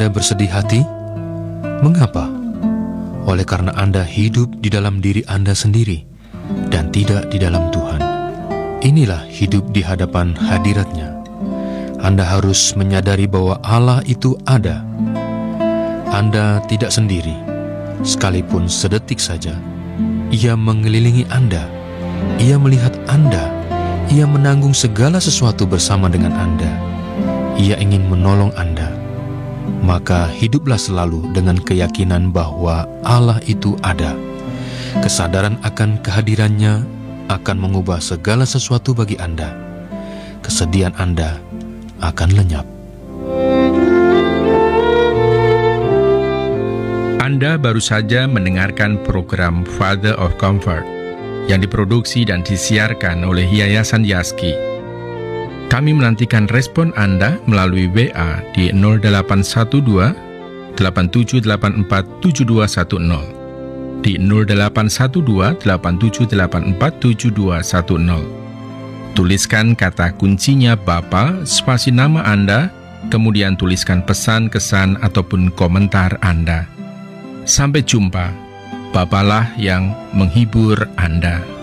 Anda bersedih hati? Mengapa? Oleh karena Anda hidup di dalam diri Anda sendiri dan tidak di dalam Tuhan. Inilah hidup di hadapan hadirat-Nya. Anda harus menyadari bahwa Allah itu ada. Anda tidak sendiri, sekalipun sedetik saja. Ia mengelilingi Anda. Ia melihat Anda. Ia menanggung segala sesuatu bersama dengan Anda. Ia ingin menolong Anda. Maka hiduplah selalu dengan keyakinan bahwa Allah itu ada. Kesadaran akan kehadirannya akan mengubah segala sesuatu bagi Anda. Kesedihan Anda akan lenyap. Anda baru saja mendengarkan program Father of Comfort yang diproduksi dan disiarkan oleh Yayasan Yaski. Kami menantikan respon Anda melalui WA di 0812 8784 7210, di 0812 8784 7210. Tuliskan kata kuncinya Bapa, spasi nama Anda, kemudian tuliskan pesan, kesan, ataupun komentar Anda. Sampai jumpa. Bapalah yang menghibur Anda.